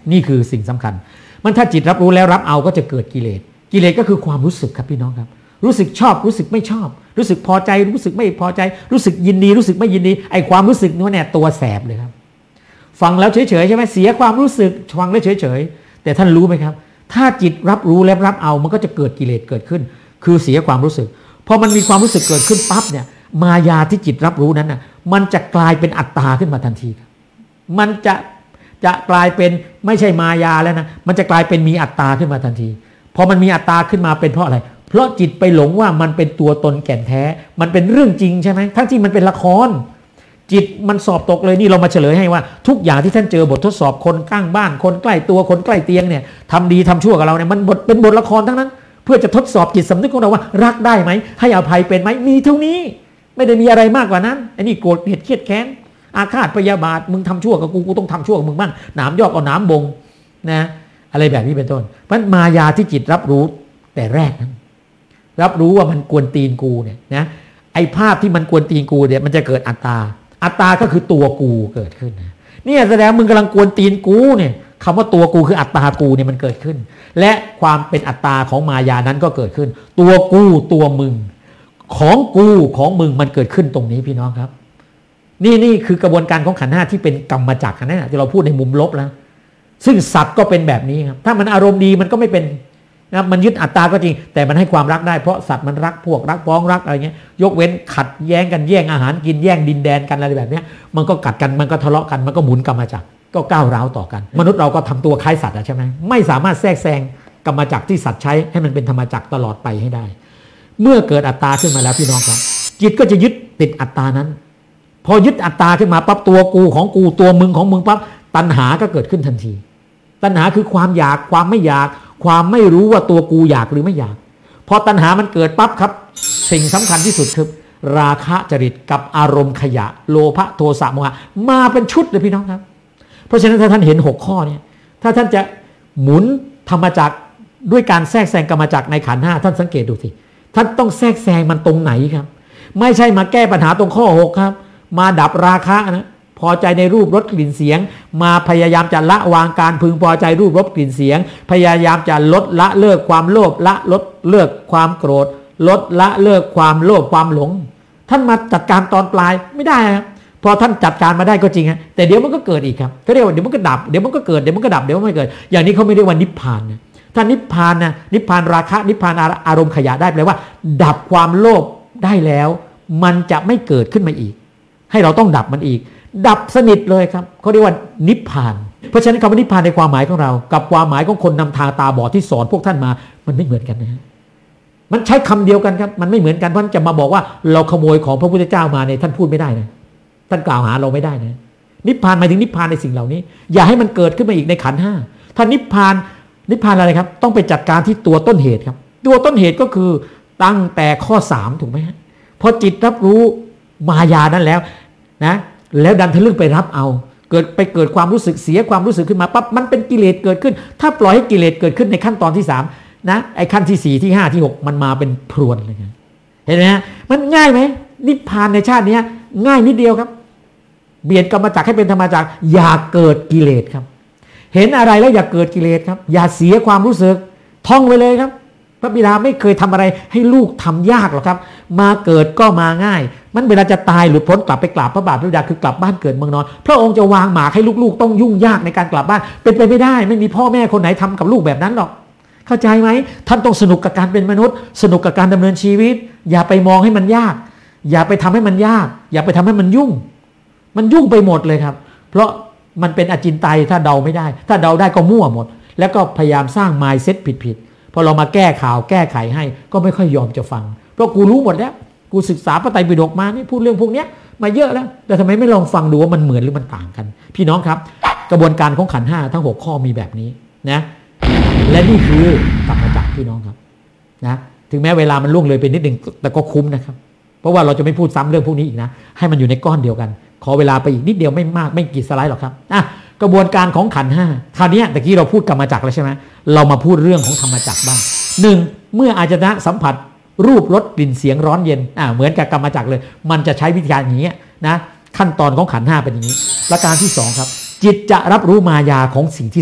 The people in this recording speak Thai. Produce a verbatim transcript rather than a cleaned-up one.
นี่คือสิ่งสำคัญมันถ้าจิตรับรู้แล้วรับเอาก็จะเกิดกิเลสกิเลสก็คือความรู้สึกครับพี่น้องครับรู้สึกชอบรู้สึกไม่ชอบรู้สึกพอใจรู้สึกไม่พอใจรู้สึกยินดีรู้สึกไม่ยินดีไอ้ความรู้สึกนี้เนี่ยตัวแสบเลยครับฟังแล้วเฉยๆใช่ไหมเสียความรู้สึกฟังแล้วเฉยๆแต่ท่านรู้ไหมครับถ้าจิตรับรู้และรับเอามันก็จะเกิดกิเลสเกิดขึ้นคือเสียความรู้สึกพอมันมีความรู้สึกเกิดขึ้นปั๊บเนี่ยมายาที่จิตรับรู้นั้นน่ะมันจะกลายเป็นอัตตาขึ้นมาทันทีครับมันจะจะกลายเป็นไม่ใช่มายาแล้วนะมันจะกลายเป็นมีอัตตาขึ้นมาทันทีพอมันมีอัตตาขึ้นมาเป็นเพราะอะไรเพราะจิตไปหลงว่ามันเป็นตัวตนแก่นแท้มันเป็นเรื่องจริงใช่ไหมทั้งที่มันเป็นละครจิตมันสอบตกเลยนี่เรามาเฉลยให้ว่าทุกอย่างที่ท่านเจอบททดสอบคนข้างบ้านคนใกล้ตัวคนใกล้เตียงเนี่ยทำดีทำชั่วกับเราเนี่ยมันบทเป็นบทละครทั้งนั้นเพื่อจะทดสอบจิตสำนึกของเราว่ารักได้ไหมให้อภัยเป็นไหมมีเท่านี้ไม่ได้มีอะไรมากกว่านั้นไอ้นี่โกรธเกลียดเครียดแค้นอาฆาตพยาบาทมึงทำชั่วกับกูกูต้องทำชั่วกับมึงบ้างหนามยอกเอาหนามบงนะอะไรแบบนี้เป็นต้นเพราะมายาที่จิตรับรู้แต่แรกนั้นรับรู้ว่ามันกวนตีนกูเนี่ยนะไอ้ภาพที่มันกวนตีนกูเนี่ยมันจะเกิดอัตตาอัตตาก็คือตัวกูเกิดขึ้นนะเนี่ยแสดงมึงกำลังกวนตีนกูเนี่ยคำว่าตัวกูคืออัตตากูเนี่ยมันเกิดขึ้นและความเป็นอัตตาของมายานั้นก็เกิดขึ้นตัวกูตัวมึงของกูของมึงมันเกิดขึ้นตรงนี้พี่น้องครับนี่นี่คือกระบวนการของขันธ์ห้าที่เป็นกรรมจักรนะที่เราพูดในมุมลบแล้วซึ่งสัตว์ก็เป็นแบบนี้ครับถ้ามันอารมณ์ดีมันก็ไม่เป็นนะมันยึดอัตตาก็จริงแต่มันให้ความรักได้เพราะสัตว์มันรักพวกรักพ้องรักอะไรเงี้ยยกเว้นขัดแย้งกันแย่งอาหารกินแย่งดินแดนกันอะไรแบบเนี้ยมันก็กัดกันมันก็ทะเลาะกันมันก็หมุนกรรมจักรก็ก้าวร้าวต่อกันมนุษย์เราก็ทำตัวคล้ายสัตว์ใช่ไหมไม่สามารถแทรกแซงกรรมจักรที่สัตว์ใช้ให้มันเป็นธรรมจักรตลอดไปให้ได้เมื่อเกิดอัตตาขึ้นมาแล้วพี่น้องครับจิตก็จะยึดติดอัตตานั้นพอยึดอัตตาขึ้นมาปั๊บตัวกูของกูตัวมึงของมึงปั๊บตัณหาก็เกิดขึ้นทันทีตัณหาคือความอยากความไม่อยากความไม่รู้ว่าตัวกูอยากหรือไม่อยากพอตัณหามันเกิดปั๊บครับสิ่งสำคัญที่สุดคือราคะจริตกับอารมณ์ขยะโลภะโทสะโมหะมาเป็นชุดเลยพี่น้องครับเพราะฉะนั้นถ้าท่านเห็นหกข้อนี้ถ้าท่านจะหมุนธรรมจักรด้วยการแทรกแซงกรรมจักรในขันธ์ห้าท่านสังเกตดูสิท่านต้องแทรกแซงมันตรงไหนครับไม่ใช่มาแก้ปัญหาตรงข้อหกครับมาดับราคะนะพอใจในรูปรสกลิ่นเสียงมาพยายามจะละวางการพึงพอใจรูปรสกลิ่นเสียงพยายามจะลดละเลิกความโลภละลดเลิกความโกรธลดละเลิกความโลภความหลงท่านมาจัดการตอนปลายไม่ได้ครับพอท่านจัดการมาได้ก็จริงฮะแต่เดี๋ยวมันก็เกิดอีกครับเขาเรียกว่าเดี๋ยวมันก็ดับเดี๋ยวมันก็เกิดเดี๋ยวมันก็ดับเดี๋ยวมันไม่เกิดอย่างนี้เขาไม่เรียกว่านิพพานนะถ้านิพพานนะนิพพานราคะนิพพานอารมณ์ขยะได้แปลว่าดับความโลภได้แล้วมันจะไม่เกิดขึ้นมาอีกให้เราต้องดับมันอีกดับสนิทเลยครับเขาเรียกว่านิพพานเพราะฉะนั้นคำว่านิพพานในความหมายของเรากับความหมายของคนนำทางตาบอดที่สอนพวกท่านมามันไม่เหมือนกันนะฮะมันใช้คำเดียวกันครับมันไม่เหมือนกันเพราะจะมาบอกว่าเราขโมยของพระพุทธเจ้ามาเนี่ยท่านพูดไม่ได้นะท่านกล่าวหาเราไม่ได้นะนิพพานหมายถึงนิพพานในสิ่งเหล่านี้อย่าให้มันเกิดขึ้นมาอีกในขันธ์ห้าถ้านิพพานนิพพานอะไรครับต้องไปจัดการที่ตัวต้นเหตุครับตัวต้นเหตุก็คือตั้งแต่ข้อสามถูกไหมฮะพอจิตรับรู้มายานั้นแล้วนะแล้วดันทะลึ่งไปรับเอาเกิดไปเกิดความรู้สึกเสียความรู้สึกขึ้นมาปั๊บมันเป็นกิเลสเกิดขึ้นถ้าปล่อยให้กิเลสเกิดขึ้นในขั้นตอนที่สามนะไอ้ขั้นที่สี่ที่ห้าที่หกมันมาเป็นพรวนเลยครับเห็นไหมฮะมันง่ายไหมนิพพานในชาตินี้ง่ายนิดเดียวครับเบียดกรรมจักรให้เป็นธรรมจักรอย่าเกิดกิเลสครับเห็นอะไรแล้วอย่าเกิดกิเลสครับอย่าเสียความรู้สึกท่องไว้เลยครับพระบิดาไม่เคยทำอะไรให้ลูกทำยากหรอกครับมาเกิดก็มาง่ายมันเวลาจะตายหลุดพ้นกลับไปกราบพระบาทพระบิดาคือกลับบ้านเกิดเมืองนอนพระองค์จะวางหมากให้ลูกๆต้องยุ่งยากในการกลับบ้านเป็นไปไม่ได้ไม่มีพ่อแม่คนไหนทำกับลูกแบบนั้นหรอกเข้าใจไหมท่านต้องสนุกกับการเป็นมนุษย์สนุกกับการดำเนินชีวิตอย่าไปมองให้มันยากอย่าไปทำให้มันยากอย่าไปทำให้มันยุ่งมันยุ่งไปหมดเลยครับเพราะมันเป็นอจินไตยถ้าเดาไม่ได้ถ้าเดาได้ก็มั่วหมดแล้วก็พยายามสร้าง mindset ผิดๆพอเรามาแก้ข่าวแก้ไขให้ก็ไม่ค่อยยอมจะฟังเพราะกูรู้หมดแล้วกูศึกษาพระไตรปิฎกมานี่พูดเรื่องพวกนี้มาเยอะแล้วแต่ทำไมไม่ลองฟังดูว่ามันเหมือนหรือมันต่างกันพี่น้องครับกระบวนการของขันธ์ห้าทั้งหกข้อมีแบบนี้นะและนี่คือกรรมจักรพี่น้องครับนะถึงแม้เวลามันล่วงเลยไปนิดนึงแต่ก็คุ้มนะครับเพราะว่าเราจะไม่พูดซ้ำเรื่องพวกนี้อีกนะให้มันอยู่ในก้อนเดียวกันขอเวลาไปอีกนิดเดียวไม่มากไม่กี่สไลด์หรอกครับอ่ะกระบวนการของขันธ์ห้าคราวนี้ตะกี้เราพูดกรรมจักรแล้วใช่ไหมเรามาพูดเรื่องของธรรมจักรบ้างหนึ่งเมื่ออาจนะสัมผัสรูปรสกลิ่นเสียงร้อนเย็นอ่าเหมือนกับกรรมจักรเลยมันจะใช้วิธีการอย่างนี้นะขั้นตอนของขันธ์ห้าเป็นอย่างนี้ประการที่สองครับจิตจะรับรู้มายาของสิ่งที่